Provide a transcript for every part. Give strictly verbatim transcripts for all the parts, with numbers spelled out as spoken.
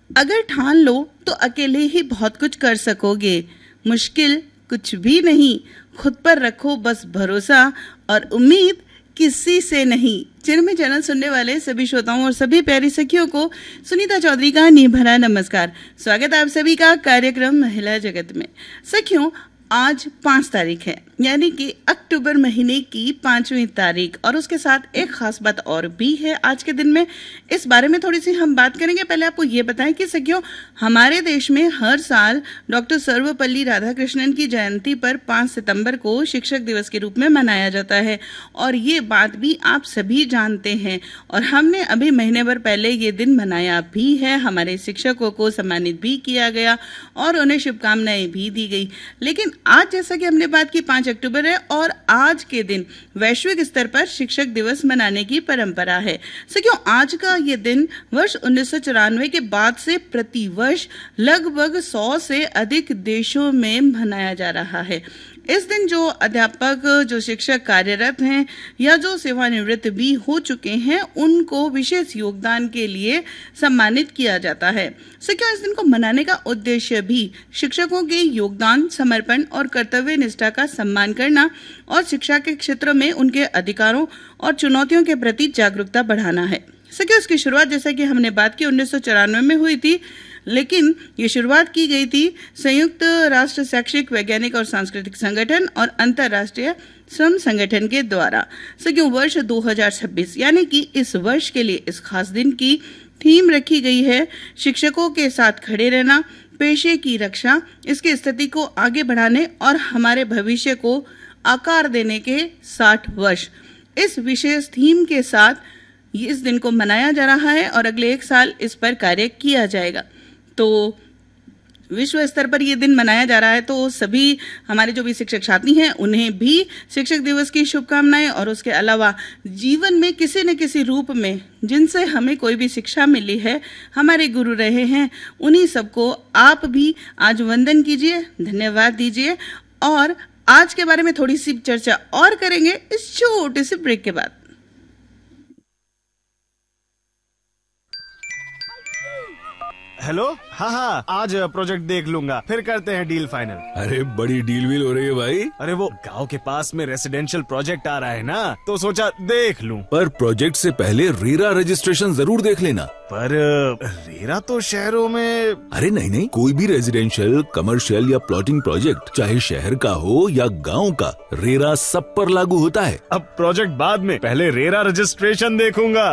अगर ठान लो तो अकेले ही बहुत कुछ कर सकोगे, मुश्किल कुछ भी नहीं, खुद पर रखो बस भरोसा और उम्मीद किसी से नहीं। चिरमे चैनल सुनने वाले सभी श्रोताओं और सभी प्यारी सखियों को सुनीता चौधरी का निभरा नमस्कार। स्वागत है आप सभी का कार्यक्रम महिला जगत में। सखियों, आज पांच तारीख है, यानी कि अक्टूबर महीने की पांचवी तारीख, और उसके साथ एक खास बात और भी है आज के दिन में। इस बारे में थोड़ी सी हम बात करेंगे। पहले आपको ये बताएं कि सखियों, हमारे देश में हर साल डॉक्टर सर्वपल्ली राधाकृष्णन की जयंती पर पांच सितंबर को शिक्षक दिवस के रूप में मनाया जाता है, और ये बात भी आप सभी जानते हैं। और हमने अभी महीने भर पहले ये दिन मनाया भी है। हमारे शिक्षकों को सम्मानित भी किया गया और उन्हें शुभकामनाएं भी दी गई। लेकिन आज जैसा कि हमने बात की, पांच अक्टूबर है और आज के दिन वैश्विक स्तर पर शिक्षक दिवस मनाने की परंपरा है। सो आज का ये दिन वर्ष उन्नीस सौ चौरानवे के बाद से प्रति वर्ष लगभग सौ से अधिक देशों में मनाया जा रहा है। इस दिन जो अध्यापक, जो शिक्षक कार्यरत हैं या जो सेवानिवृत्त भी हो चुके हैं, उनको विशेष योगदान के लिए सम्मानित किया जाता है। सो क्या इस दिन को मनाने का उद्देश्य भी शिक्षकों के योगदान, समर्पण और कर्तव्य निष्ठा का सम्मान करना और शिक्षा के क्षेत्र में उनके अधिकारों और चुनौतियों के प्रति जागरूकता बढ़ाना है। सो क्या इसकी शुरुआत, जैसा कि हमने बात की, उन्नीस सौ चौरानवे में हुई थी, लेकिन ये शुरुआत की गई थी संयुक्त राष्ट्र शैक्षिक, वैज्ञानिक और सांस्कृतिक संगठन और अंतर्राष्ट्रीय श्रम संगठन के द्वारा। सो क्यों वर्ष दो हज़ार छब्बीस, यानी कि इस वर्ष के लिए इस खास दिन की थीम रखी गई है शिक्षकों के साथ खड़े रहना, पेशे की रक्षा, इसकी स्थिति को आगे बढ़ाने और हमारे भविष्य को आकार देने के साठ वर्ष। इस विशेष थीम के साथ इस दिन को मनाया जा रहा है और अगले एक साल इस पर कार्य किया जाएगा। तो विश्व स्तर पर यह दिन मनाया जा रहा है, तो सभी हमारे जो भी शिक्षक साथी हैं उन्हें भी शिक्षक दिवस की शुभकामनाएं। और उसके अलावा जीवन में किसी न किसी रूप में जिनसे हमें कोई भी शिक्षा मिली है, हमारे गुरु रहे हैं, उन्हीं सबको आप भी आज वंदन कीजिए, धन्यवाद दीजिए। और आज के बारे में थोड़ी सी चर्चा और करेंगे इस छोटे से ब्रेक के बाद। हेलो, हाँ हाँ, आज प्रोजेक्ट देख लूंगा, फिर करते हैं डील फाइनल। अरे बड़ी डील वील हो रही है भाई। अरे वो गांव के पास में रेसिडेंशियल प्रोजेक्ट आ रहा है ना, तो सोचा देख लूं। पर प्रोजेक्ट से पहले रेरा रजिस्ट्रेशन जरूर देख लेना। पर रेरा तो शहरों में। अरे नहीं नहीं, कोई भी रेजिडेंशियल, कमर्शियल या प्लॉटिंग प्रोजेक्ट, चाहे शहर का हो या गाँव का, रेरा सब पर लागू होता है। अब प्रोजेक्ट बाद में, पहले रेरा रजिस्ट्रेशन देखूंगा।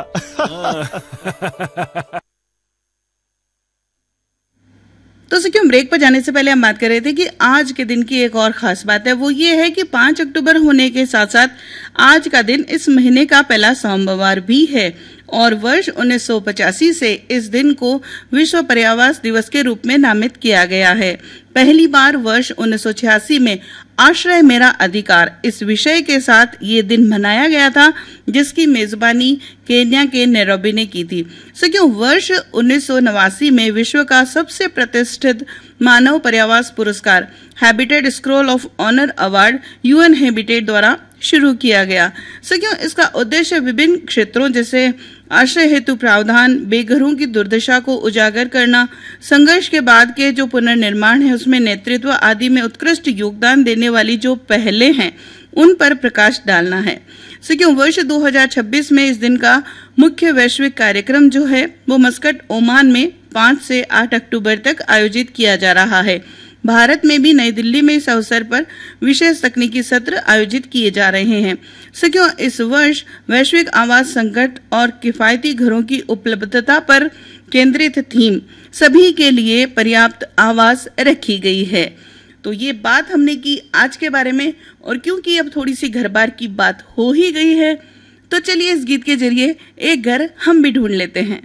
तो क्यों ब्रेक पर जाने से पहले हम बात कर रहे थे कि आज के दिन की एक और खास बात है। वो ये है कि पांच अक्टूबर होने के साथ साथ आज का दिन इस महीने का पहला सोमवार भी है, और वर्ष उन्नीस सौ पचासी से इस दिन को विश्व पर्यावरण दिवस के रूप में नामित किया गया है। पहली बार वर्ष उन्नीस सौ छियासी में आश्रय मेरा अधिकार इस विषय के साथ ये दिन मनाया गया था, जिसकी मेजबानी केन्या के नैरोबी ने की थी। सो क्यों वर्ष उन्नीस सौ नवासी में विश्व का सबसे प्रतिष्ठित मानव पर्यावरण पुरस्कार habitat scroll of honour award UN habitat द्वारा शुरू किया गया। सो क्यों इसका उद्देश्य विभिन्न क्षेत्रों जैसे आश्रय हेतु प्रावधान, बेघरों की दुर्दशा को उजागर करना, संघर्ष के बाद के जो पुनर्निर्माण है उसमें नेतृत्व आदि में उत्कृष्ट योगदान देने वाली जो पहले हैं उन पर प्रकाश डालना है। सो क्यों वर्ष दो हज़ार छब्बीस में इस दिन का मुख्य वैश्विक कार्यक्रम जो है वो मस्कट, ओमान में पांच से आठ अक्टूबर तक आयोजित किया जा रहा है। भारत में भी नई दिल्ली में इस अवसर पर विशेष तकनीकी सत्र आयोजित किए जा रहे हैं। सो इस वर्ष वैश्विक आवास संकट और किफायती घरों की उपलब्धता पर केंद्रित थीम सभी के लिए पर्याप्त आवास रखी गई है। तो ये बात हमने की आज के बारे में, और क्योंकि अब थोड़ी सी घर बार की बात हो ही गई है, तो चलिए इस गीत के जरिए एक घर हम भी ढूंढ लेते हैं।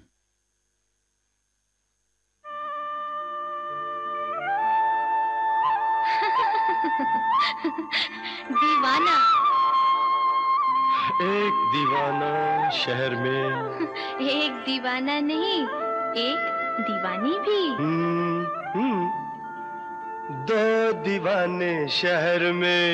दीवाना, एक दीवाना शहर में, एक दीवाना नहीं, एक दीवानी भी। हम्म, हम्म, दो दीवाने शहर में।